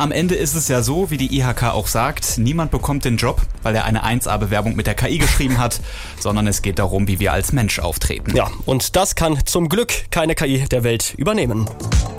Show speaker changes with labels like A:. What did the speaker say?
A: Am Ende ist es ja so, wie die IHK auch sagt, niemand bekommt den Job, weil er eine 1A-Bewerbung mit der KI geschrieben hat, sondern es geht darum, wie wir als Mensch auftreten.
B: Ja, und das kann zum Glück keine KI der Welt übernehmen.